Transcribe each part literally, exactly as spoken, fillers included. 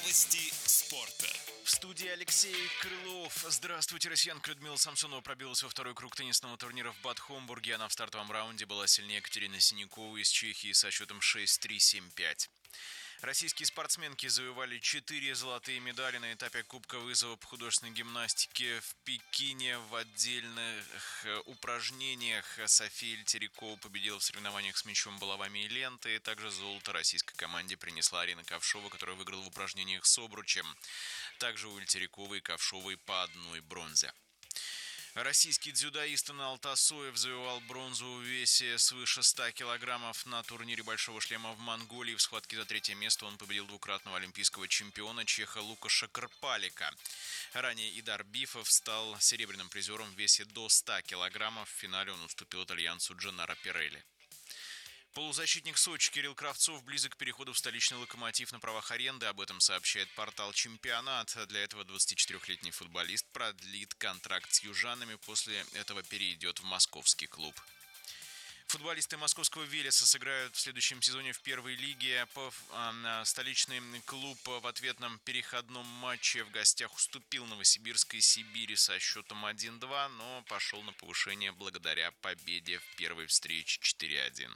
Новости спорта. В студии Алексей Крылов. Здравствуйте, россиянка Людмила Самсонова пробилась во второй круг теннисного турнира в Бад Хомбурге. Она в стартовом раунде была сильнее Екатерины Синяковой из Чехии со счетом шесть три семь пять. Российские спортсменки завоевали четыре золотые медали на этапе Кубка вызова по художественной гимнастике в Пекине. В отдельных упражнениях София Ильтерикова победила в соревнованиях с мячом, булавами и лентой. Также золото российской команде принесла Арина Ковшова, которая выиграла в упражнениях с обручем. Также у Ильтериковой и Ковшовой по одной бронзе. Российский дзюдоист Инал Тасоев завоевал бронзу в весе свыше ста килограммов на турнире Большого шлема в Монголии. В схватке за третье место он победил двукратного олимпийского чемпиона чеха Лукаша Крпалика. Ранее Идар Бифов стал серебряным призером в весе до ста килограммов. В финале он уступил итальянцу Дженнаро Пирелли. Полузащитник Сочи Кирилл Кравцов близок к переходу в столичный «Локомотив» на правах аренды. Об этом сообщает портал «Чемпионат». Для этого двадцатичетырёхлетний футболист продлит контракт с южанами. После этого перейдет в московский клуб. Футболисты московского «Велеса» сыграют в следующем сезоне в первой лиге. Столичный клуб в ответном переходном матче в гостях уступил Новосибирской «Сибири» со счетом один два, но пошел на повышение благодаря победе в первой встрече четыре один.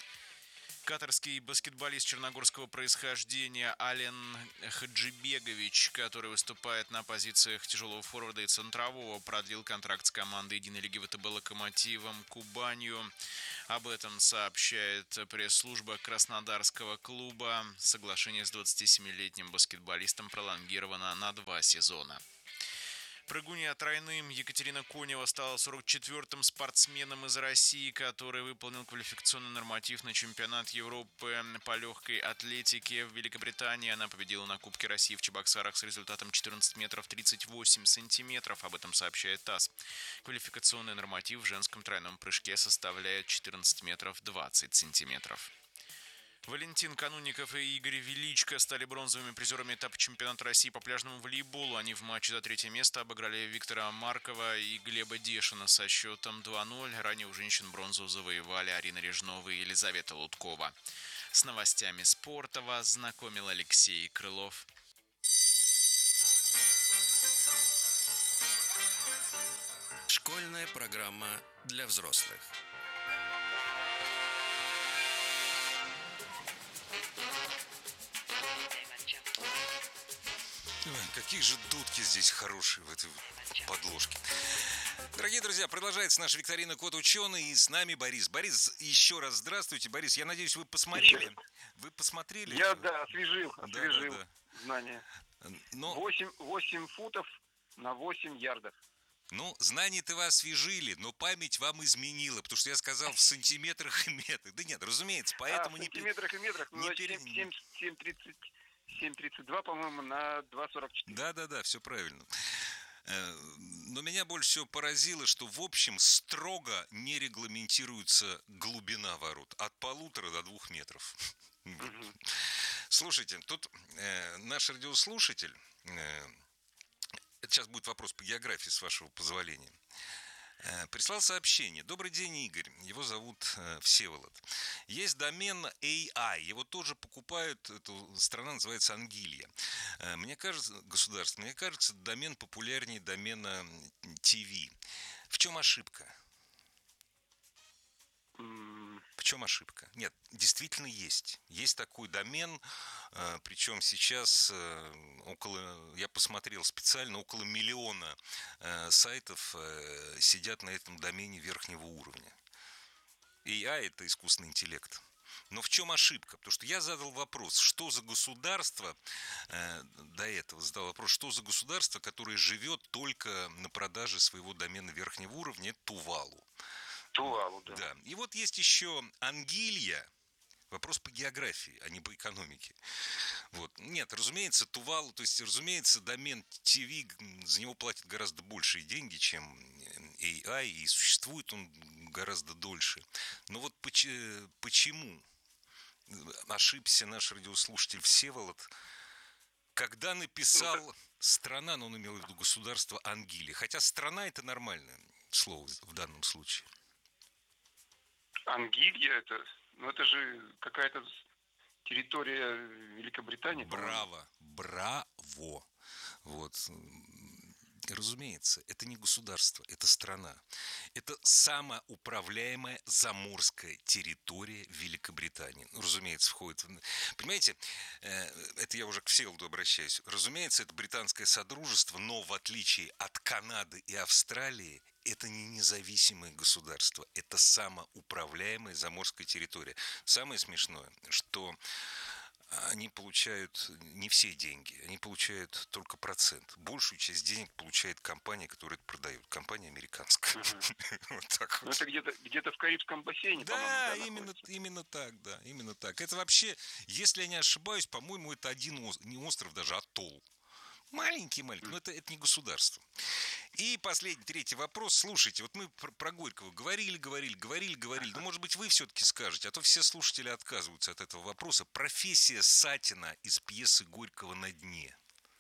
Катарский баскетболист черногорского происхождения Ален Хаджибегович, который выступает на позициях тяжелого форварда и центрового, продлил контракт с командой единой лиги ВТБ «Локомотивом» Кубанью. Об этом сообщает пресс-служба краснодарского клуба. Соглашение с двадцатисемилетним баскетболистом пролонгировано на два сезона. Прыгунья тройным Екатерина Конева стала сорок четвёртым спортсменом из России, который выполнил квалификационный норматив на чемпионат Европы по легкой атлетике в Великобритании. Она победила на Кубке России в Чебоксарах с результатом четырнадцать метров тридцать восемь сантиметров. Об этом сообщает ТАСС. Квалификационный норматив в женском тройном прыжке составляет четырнадцать метров двадцать сантиметров. Валентин Канунников и Игорь Величко стали бронзовыми призерами этапа чемпионата России по пляжному волейболу. Они в матче за третье место обыграли Виктора Маркова и Глеба Дешина со счетом два ноль. Ранее у женщин бронзу завоевали Арина Режнова и Елизавета Луткова. С новостями спорта вас знакомил Алексей Крылов. Школьная программа для взрослых. Какие же дудки здесь хорошие в этой подложке. Дорогие друзья, продолжается наша викторина «Кот ученый», и с нами Борис. Борис, еще раз здравствуйте. Борис, я надеюсь, вы посмотрели? Вы посмотрели? Я, да, освежил, освежил да, да, да. знания. Но... восемь, восемь футов на восемь ярдов. Ну, знания-то вы освежили, но память вам изменила, потому что я сказал в сантиметрах и метрах. Да нет, разумеется, поэтому... А, в не сантиметрах и метрах, ну, не пере... семь тридцать... семь тридцать два, по-моему, на два сорок четыре. Да-да-да, все правильно. Но меня больше всего поразило, что в общем строго не регламентируется глубина ворот. От полутора до двух метров. Угу. Слушайте, тут э, наш радиослушатель, э, это сейчас будет вопрос по географии, с вашего позволения, прислал сообщение. Добрый день, Игорь. Его зовут э, Всеволод. Есть домен эй ай. Его тоже покупают. Эта страна называется Ангилья. Э, мне кажется, государство, мне кажется, домен популярнее домена ти ви. В чем ошибка? В чем ошибка? Нет, действительно есть. Есть такой домен, э, причем сейчас э, около, я посмотрел специально, около миллиона э, сайтов э, сидят на этом домене верхнего уровня. эй ай – это искусственный интеллект. Но в чем ошибка? Потому что я задал вопрос, что за государство, э, до этого задал вопрос, что за государство, которое живет только на продаже своего домена верхнего уровня, это Тувалу. Тувалу, да. Да. И вот есть еще Ангилья. Вопрос по географии, а не по экономике. Вот. Нет, разумеется, Тувалу, то есть, разумеется, домен ти ви, за него платят гораздо большие деньги, чем эй ай, и существует он гораздо дольше. Но вот почему ошибся наш радиослушатель Всеволод, когда написал страна, но он имел в виду государство Ангилья. Хотя страна – это нормальное слово в данном случае. Ангилья это, ну это же какая-то территория Великобритании. Браво, по-моему. Браво! Вот. Разумеется, это не государство, это страна. Это самоуправляемая заморская территория Великобритании. Ну, разумеется, входит... Понимаете, это я уже к Всеволоду обращаюсь. Разумеется, это британское содружество, но в отличие от Канады и Австралии, это не независимое государство. Это самоуправляемая заморская территория. Самое смешное, что... они получают не все деньги, они получают только процент. Большую часть денег получает компания, которая это продает. Компания американская. Вот так вот. Это где-то где-то в Карибском бассейне, Да, по-моему, именно, именно так, да, именно так. Это вообще, если я не ошибаюсь, по-моему, это один остров, не остров даже, а атолл. Маленький-маленький, но это, это не государство. И последний, третий вопрос. Слушайте, вот мы про, про Горького говорили, говорили, говорили, говорили. Ну, может быть, вы все-таки скажете, а то все слушатели отказываются от этого вопроса. Профессия Сатина из пьесы Горького «На дне».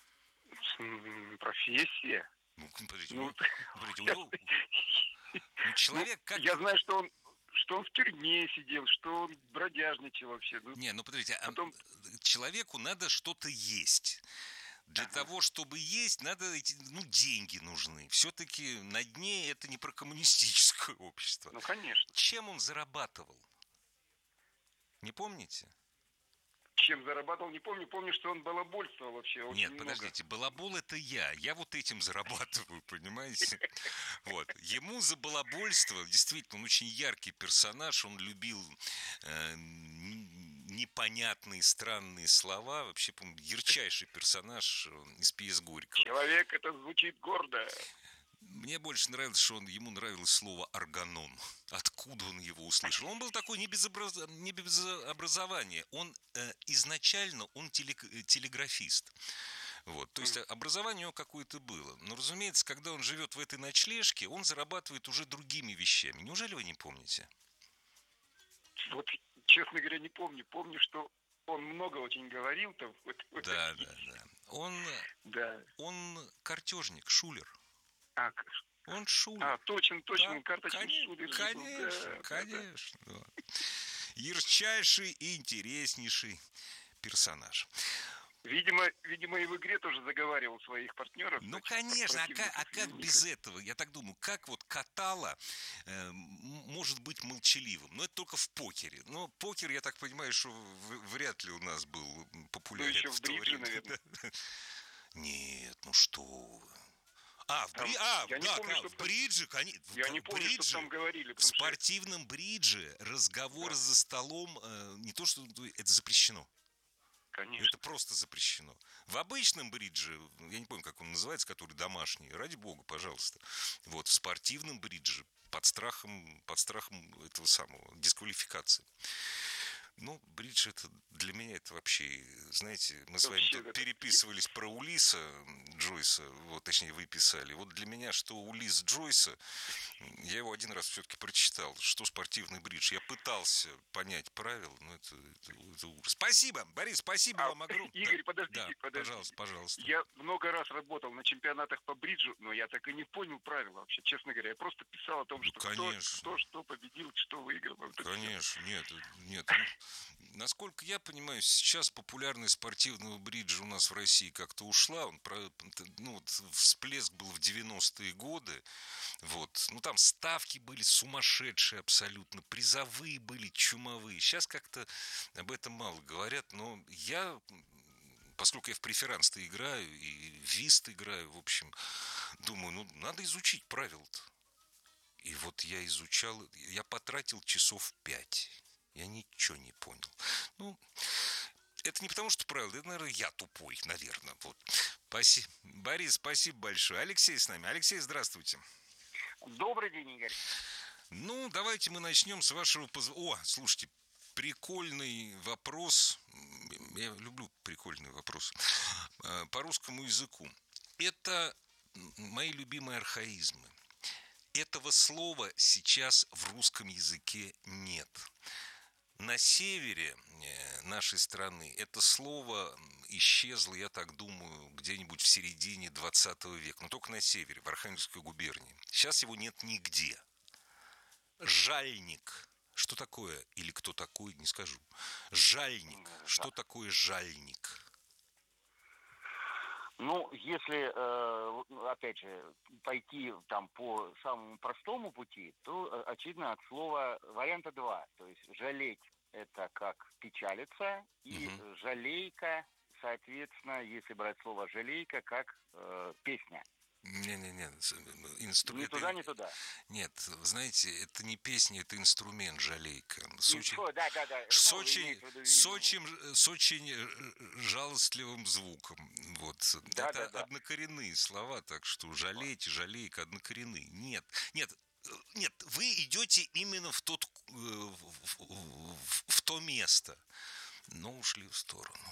Профессия? Ну, подождите, Ну, ну, подождите, у него... ну, человек ну, как... Я знаю, что он что он в тюрьме сидел, что он бродяжничал вообще. Ну, Не, ну подождите, потом... а человеку надо что-то есть. Для ага. того, чтобы есть, надо, ну, деньги нужны. Все-таки на дне это не про коммунистическое общество. Ну, конечно. Чем он зарабатывал? Не помните? Чем зарабатывал, не помню. Помню, что он балабольствовал вообще очень Нет, много. подождите, балабол это я. Я вот этим зарабатываю, понимаете? Вот. Ему за балабольство, действительно, он очень яркий персонаж. Он любил... непонятные, странные слова. Вообще, по-моему, ярчайший персонаж из пьес Горького. Человек, это звучит гордо. Мне больше нравилось, что он, ему нравилось слово «органон». Откуда он его услышал? Он был такой не без, образ... не без образования. Он э, изначально он теле... телеграфист. Вот. То есть образование у него какое-то было. Но, разумеется, когда он живет в этой ночлежке, он зарабатывает уже другими вещами. Неужели вы не помните? Вот, честно говоря, не помню. Помню, что он много очень говорил там. Да, да, да. Он, да. он картежник, шулер. А, он шулер. А, точно, точно, да, карточный конечно, шулер. Конечно, да, конечно. Да, да. Ярчайший и интереснейший персонаж. Видимо, видимо, и в игре тоже заговаривал своих партнеров. Ну, конечно, а как, а как без этого? Я так думаю, как вот Катала э, может быть молчаливым? Но это только в покере. Но покер, я так понимаю, что в, вряд ли у нас был популярен. Ну, еще в, в то бридже, время. наверное. Нет, ну что вы. А, в, бри... там, а, я да, не помню, в бридже, конечно. Я не помню, бридже, что там говорили. В спортивном бридже разговор да. за столом, э, не то, что это запрещено. Конечно. Это просто запрещено. В обычном бридже, я не помню, как он называется, который домашний, ради бога, пожалуйста. Вот, в спортивном бридже под страхом, под страхом этого самого, дисквалификации. Ну, бридж это для меня это вообще, знаете, мы с вами тут переписывались про Улиса Джойса, вот, точнее, вы писали. Вот для меня, что Улис Джойса, я его один раз все-таки прочитал, что спортивный бридж. Я пытался понять правила, но это, это, это ужас. Спасибо, Борис, спасибо а, вам огромное. Игорь, да, подождите, да, подождите. Пожалуйста, пожалуйста. Я много раз работал на чемпионатах по бриджу, но я так и не понял правила вообще, честно говоря. Я просто писал о том, ну, что кто, кто что победил, что выиграл. Конечно, нет, нет. Насколько я понимаю, сейчас популярность спортивного бриджа у нас в России как-то ушла. Он, ну, вот всплеск был в девяностые годы. Вот. Ну, там ставки были сумасшедшие абсолютно. Призовые были чумовые. Сейчас как-то об этом мало говорят. Но я, поскольку я в преферанс-то играю и в вист играю, в общем, думаю, ну, надо изучить правила-то. И вот я изучал, я потратил часов пять. Я ничего не понял. Ну, это не потому, что правило, это, наверное, я тупой, наверное. Вот. Спасибо. Борис, спасибо большое. Алексей с нами. Алексей, здравствуйте. Добрый день, Игорь. Ну, давайте мы начнем с вашего позволения. О, слушайте, прикольный вопрос. Я люблю прикольные вопросы. По русскому языку. Это мои любимые архаизмы. Этого слова сейчас в русском языке нет. На севере нашей страны это слово исчезло, я так думаю, где-нибудь в середине двадцатого века. Но только на севере, в Архангельской губернии. Сейчас его нет нигде. Жальник. Что такое? Или кто такой, не скажу. Жальник. Что такое жальник? Ну, если, э, опять же, пойти там по самому простому пути, то, э, очевидно, от слова варианта два. То есть жалеть — это как печалиться, и Мгм. жалейка, соответственно, если брать слово жалейка, как э, песня. Не-не-не, с- инстру... Ни это... туда, ни туда. Нет, знаете, это не песня, это инструмент жалейка. С очень, Инстро- да, да, да. с Ну, очень, имеется в виду, с и- очень, с очень э, жалостливым звуком. Вот. да, Это да, да. однокоренные слова, так что жалеть, жалейка, однокоренные. Нет, нет, э, нет, вы идете именно в тот, э, в, в- в- в то место, но ушли в сторону.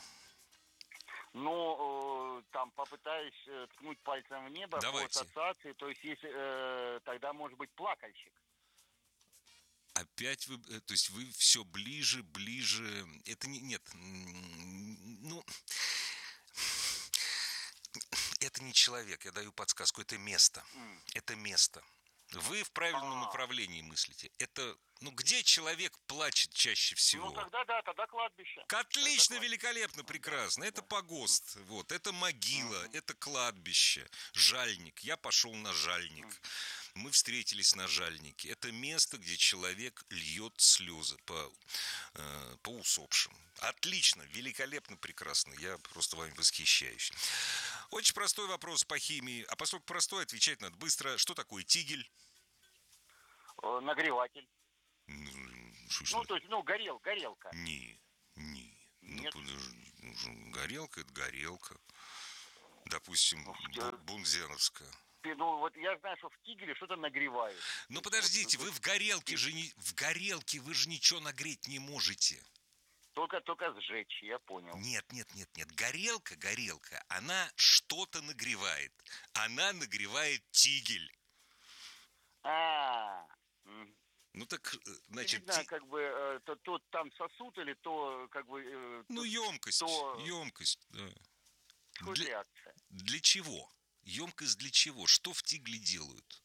Ну, э, там попытаюсь э, ткнуть пальцем в небо по Давайте. ассоциации, то есть если э, тогда может быть плакальщик. Опять вы, э, то есть вы все ближе, ближе. Это не, нет, м, ну, это не человек, я даю подсказку, это место. М. Это место. Вы в правильном А. направлении мыслите. Это, ну, где человек плачет чаще всего? Ну тогда да, тогда кладбище. Отлично, Тогда великолепно, прекрасно. Это да. погост, вот, это могила, Мгм. это кладбище, жальник. Я пошел на жальник. Мгм. Мы встретились на жальнике. Это место, где человек льет слезы по, э, по усопшим. Отлично, великолепно, прекрасно. Я просто вами восхищаюсь. Очень простой вопрос по химии. А поскольку простой, отвечать надо быстро. Что такое тигель? Э, Нагреватель. М, что ж Ну, это? то есть, ну, горел, горелка. Не, не. Ну, Нет. подожди, ну, же горелка – это горелка. Допустим, Ну, в бу- те- бунзеновская. Ты- Ну, вот я знаю, что в тигеле что-то нагревают. Ну, То есть, подождите, вот, вы вот, в горелке же не... В горелке вы же ничего нагреть не можете. Только, только сжечь, я понял. Нет, нет, нет, нет. Горелка, горелка, она что-то нагревает. Она нагревает тигель. А, м. Ну, так, э, значит, Видно, ти- как бы, э, то, то там сосуд или то, как бы, э, ну, то- емкость, то емкость, да. происходит Для, реакция. для чего? Емкость для чего? Что в тигле делают?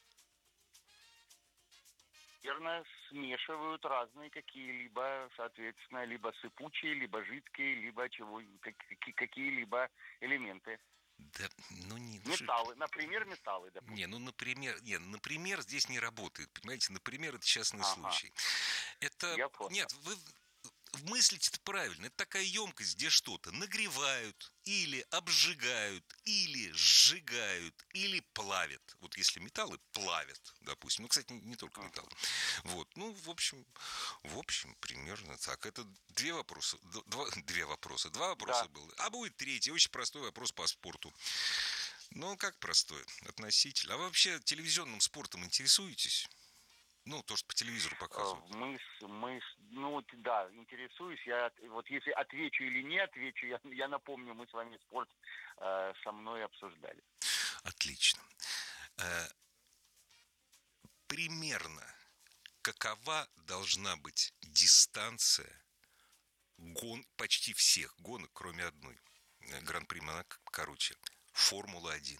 Наверное, смешивают разные какие-либо, соответственно, либо сыпучие, либо жидкие, либо чего, как- какие- какие-либо элементы. Да, ну, не... ну, что- Металлы, например, металлы, допустим. Не, ну, например, не, например, здесь не работает, понимаете, например, это частный Ага. случай. Это, Я понял. нет, вы мыслите-то правильно, это такая емкость, где что-то нагревают, или обжигают, или сжигают, или плавят. Вот если металлы плавят, допустим, ну, кстати, не, не только металл. Вот, ну, в общем, в общем, примерно так. Это две вопроса, д- два, две вопроса, два вопроса Да. было. А будет третий, очень простой вопрос по спорту. Ну, как простой, относительно. А вы вообще телевизионным спортом интересуетесь? Ну, то, что по телевизору Э, показывают. Мы, с- мы, с- ну, вот, да, интересуюсь. Я, от- вот если отвечу или не отвечу, я, я напомню, мы с вами спорт э, со мной обсуждали. Отлично. Э, примерно какова должна быть дистанция гон, почти всех гонок, кроме одной? Э, Гран-при Монако, короче, Формула-один.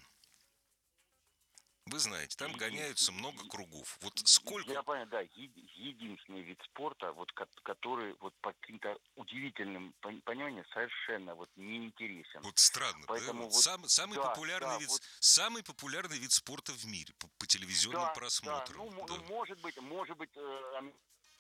Вы знаете, там И- гоняются и- много и- кругов. Вот сколько... Я понял, да, е- единственный вид спорта, вот, ко- который вот по каким-то удивительным пон- пониманиям совершенно вот неинтересен. Вот странно, да? Поэтому Вот вот- сам- самый, да, популярный да, вид, вот- самый популярный вид спорта в мире по, по телевизионным Да, просмотрам. да, ну, мо- Да. ну, может быть, может быть, э, ам-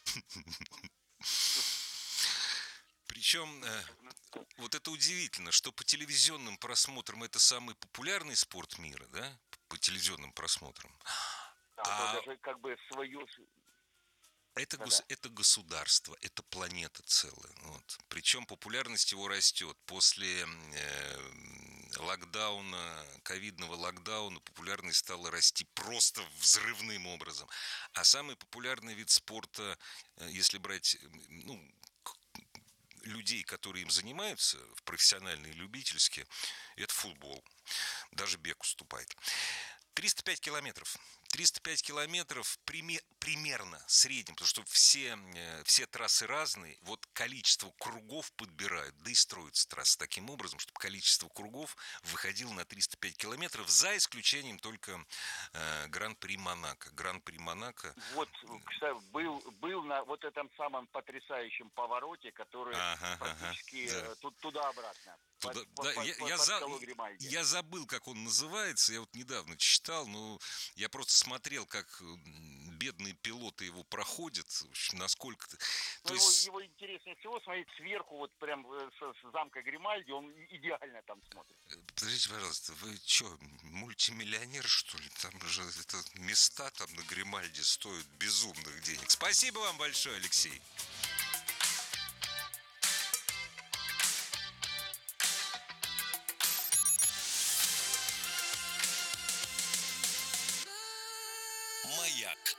Причем э, вот это удивительно, что по телевизионным просмотрам это самый популярный спорт мира, да? По телевизионным просмотрам. да, А- даже как бы свою... Это, Да-да. гос- это государство, это планета целая. Вот. Причем популярность его растет. После э, локдауна, ковидного локдауна, популярность стала расти просто взрывным образом. А самый популярный вид спорта, э, если брать э, ну, к- людей, которые им занимаются, в профессиональные и любительские, это футбол. Даже бег уступает. триста пять километров. триста пять километров пример, примерно среднем, потому что все, все трассы разные, вот количество кругов подбирают, да и строятся трассы таким образом, чтобы количество кругов выходило на триста пять километров, за исключением только э, Гран-при Монако. Гран-при Монако... Вот, кстати, был, был на вот этом самом потрясающем повороте, который ага, практически ага, да. тут, туда-обратно. Туда, по, да, по, я, по, я, за, я забыл, как он называется, я вот недавно читал, но я просто смотрел, как бедные пилоты его проходят, в общем, насколько... То ну, есть... его, его интереснее всего смотреть сверху, вот прям с, с замка Гримальди, он идеально там смотрит. Подождите, пожалуйста, вы что, мультимиллионер, что ли? Там же это, места там на Гримальди стоят безумных денег. Спасибо вам большое, Алексей. Маяк.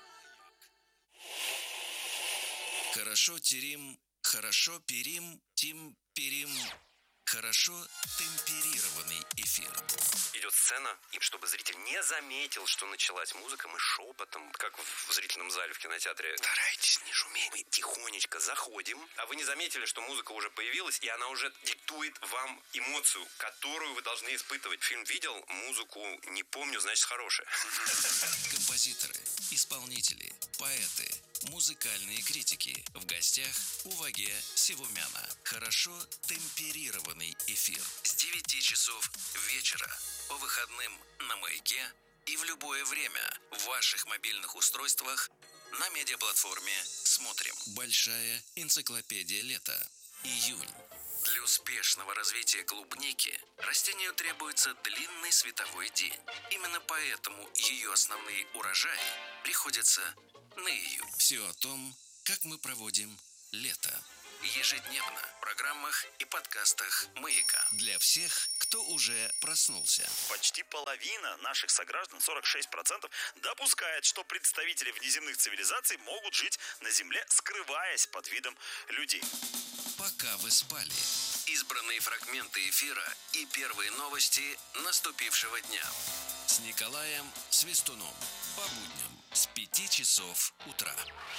Хорошо терим, хорошо перим, тим перим. Хорошо темперированный эфир. Идет сцена, и чтобы зритель не заметил, что началась музыка, мы шепотом, как в зрительном зале в кинотеатре, старайтесь не шуметь. Мы тихонечко заходим, а вы не заметили, что музыка уже появилась, и она уже диктует вам эмоцию, которую вы должны испытывать. Фильм видел, музыку не помню, значит хорошая. Композиторы, исполнители, поэты, музыкальные критики. В гостях у Ваге Севумяна. Хорошо темперированный эфир. С девяти часов вечера. По выходным на Маяке и в любое время в ваших мобильных устройствах на медиаплатформе «Смотрим». Большая энциклопедия лета. Июнь. Для успешного развития клубники растению требуется длинный световой день. Именно поэтому ее основные урожаи приходятся на июнь. Все о том, как мы проводим лето. Ежедневно в программах и подкастах «Маяка». Для всех, кто уже проснулся. Почти половина наших сограждан, сорок шесть процентов, допускает, что представители внеземных цивилизаций могут жить на Земле, скрываясь под видом людей. Пока вы спали. Избранные фрагменты эфира и первые новости наступившего дня. С Николаем Свистуном. По будням с пяти часов утра.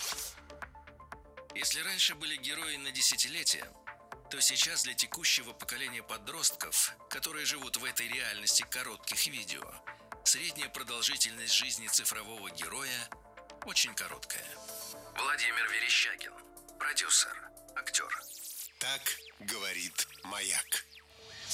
Если раньше были герои на десятилетия, то сейчас для текущего поколения подростков, которые живут в этой реальности коротких видео, средняя продолжительность жизни цифрового героя очень короткая. Владимир Верещагин, продюсер, актер. Так говорит Маяк.